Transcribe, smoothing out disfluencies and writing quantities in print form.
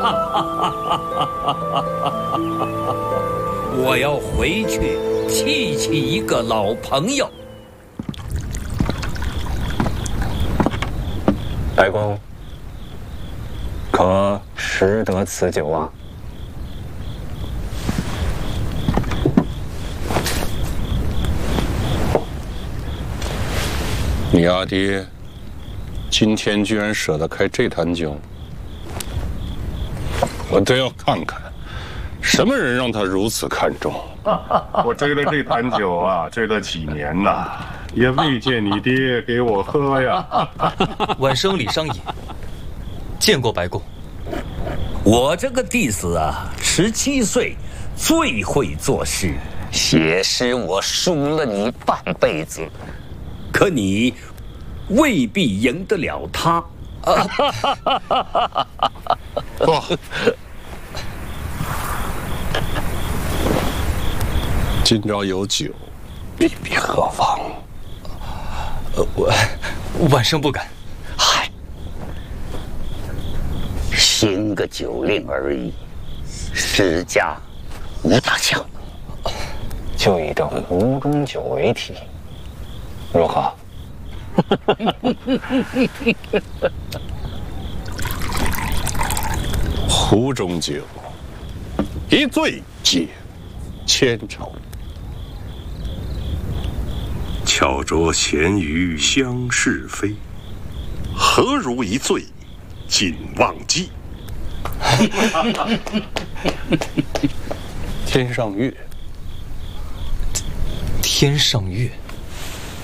我要回去气一个老朋友。 白公，可识得此酒啊？ 你阿爹今天居然舍得开这坛酒，我都要看看，什么人让他如此看重。我追了这坛酒啊，追了几年呐，也未见你爹给我喝呀。 晚生李商隐见过白公。 我这个弟子啊，17岁最会做事，写诗我输了你半辈子，可你未必赢得了他。 不，今朝有酒，必必何妨？ 晚生不敢。 嗨，兴个酒令而已，世家无大强。 就以这壶中酒为题，如何？ 壶中酒，一醉解千愁。 巧酌咸鱼相是非，何如一醉尽忘机？ 天上月， 天上月。